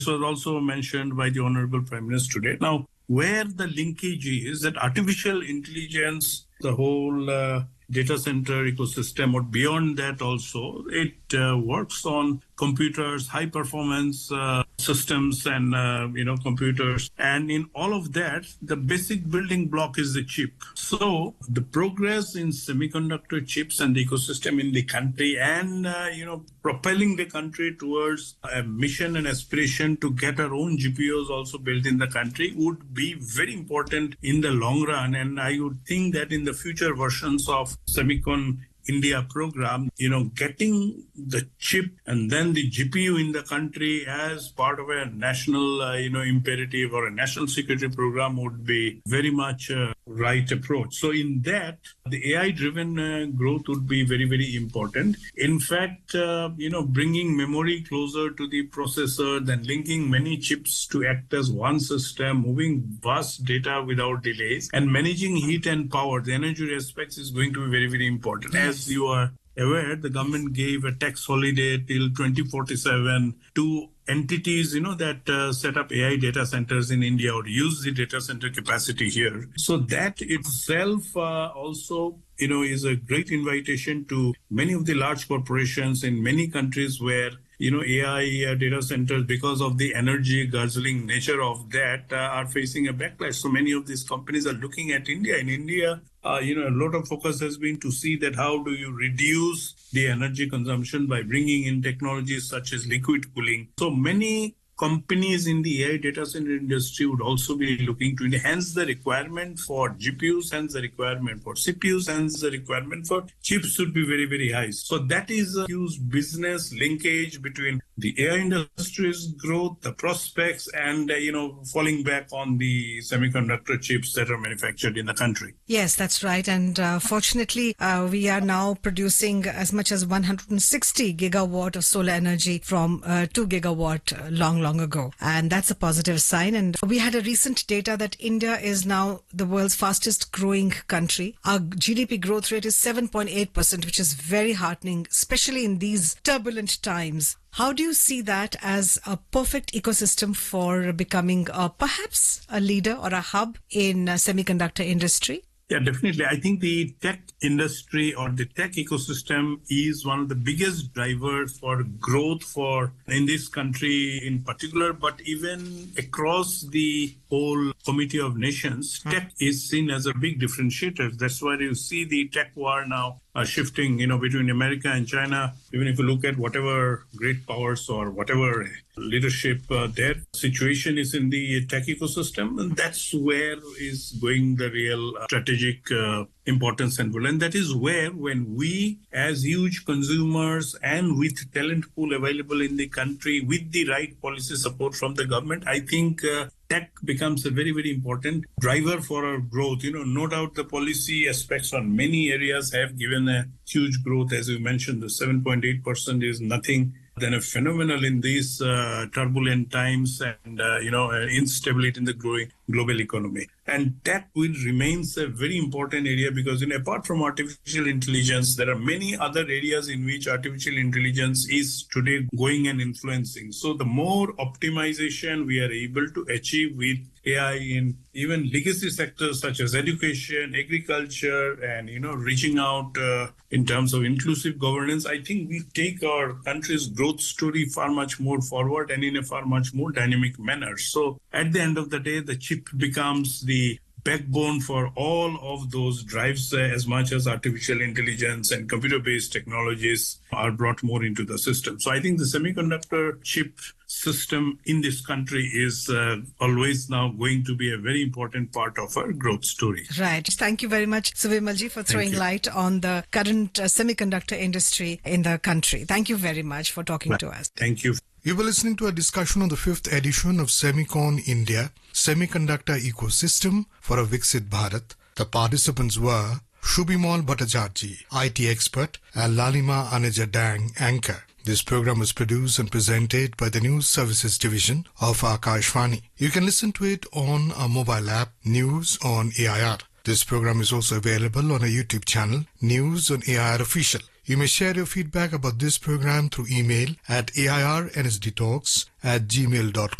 was also mentioned by the Honorable Prime Minister today. Now, where the linkage is that artificial intelligence, the whole data center ecosystem, or beyond that also, it works on computers, high performance systems and, computers. And in all of that, the basic building block is the chip. So the progress in semiconductor chips and the ecosystem in the country and, propelling the country towards a mission and aspiration to get our own GPUs also built in the country would be very important in the long run. And I would think that in the future versions of Semicon India program, getting the chip and then the GPU in the country as part of a national, imperative or a national security program would be very much a right approach. So in that, the AI-driven growth would be very, very important. In fact, bringing memory closer to the processor, then linking many chips to act as one system, moving vast data without delays, and managing heat and power, the energy aspects is going to be very, very important. As you are aware, the government gave a tax holiday till 2047 to entities, that set up AI data centers in India or use the data center capacity here. So that itself also, is a great invitation to many of the large corporations in many countries where AI data centers, because of the energy guzzling nature of that, are facing a backlash. So many of these companies are looking at India. In India, a lot of focus has been to see that how do you reduce the energy consumption by bringing in technologies such as liquid cooling. So many companies in the AI data center industry would also be looking to enhance the requirement for GPUs, hence the requirement for CPUs, hence the requirement for chips should be very, very high. So that is a huge business linkage between the AI industry's growth, the prospects, and, falling back on the semiconductor chips that are manufactured in the country. Yes, that's right. And fortunately, we are now producing as much as 160 gigawatt of solar energy from 2 gigawatt long ago. And that's a positive sign. And we had a recent data that India is now the world's fastest growing country. Our GDP growth rate is 7.8%, which is very heartening, especially in these turbulent times. How do you see that as a perfect ecosystem for becoming perhaps a leader or a hub in semiconductor industry? Yeah, definitely. I think the tech industry or the tech ecosystem is one of the biggest drivers for growth in this country in particular, but even across the whole Committee of Nations, tech is seen as a big differentiator. That's why you see the tech war now shifting, between America and China. Even if you look at whatever great powers or whatever leadership, their situation is in the tech ecosystem, and that's where is going the real strategic importance and role. And that is where, when we as huge consumers and with talent pool available in the country, with the right policy support from the government, I think tech becomes a very, very important driver for our growth. No doubt the policy aspects on many areas have given a huge growth. As you mentioned, the 7.8% is nothing than a phenomenal in these turbulent times and, instability in the growing global economy. And tech will remains a very important area because apart from artificial intelligence, there are many other areas in which artificial intelligence is today going and influencing. So the more optimization we are able to achieve with AI in even legacy sectors such as education, agriculture, and, reaching out in terms of inclusive governance, I think we take our country's growth story far much more forward and in a far much more dynamic manner. So at the end of the day, the chip becomes the backbone for all of those drives as much as artificial intelligence and computer-based technologies are brought more into the system. So I think the semiconductor chip system in this country is always now going to be a very important part of our growth story. Right. Thank you very much, Suvimalji, for throwing light on the current semiconductor industry in the country. Thank you very much for talking to us. Thank you. You were listening to a discussion on the 5th edition of Semicon India, Semiconductor Ecosystem for a Viksit Bharat. The participants were Shubhimal Bhattacharjee, IT expert, and Lalima Aneja Dang, anchor. This program was produced and presented by the News Services Division of Akashvani. You can listen to it on our mobile app, News on AIR. This program is also available on our YouTube channel, News on AIR Official. You may share your feedback about this program through email at airnsdtalks@gmail.com.